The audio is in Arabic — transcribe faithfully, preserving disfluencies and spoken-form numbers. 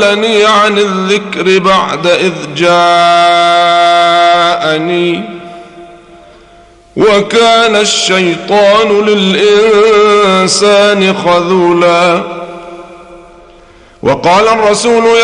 لني عن الذكر بعد إذ جاءني وكان الشيطان للإنسان خذولا. وقال الرسول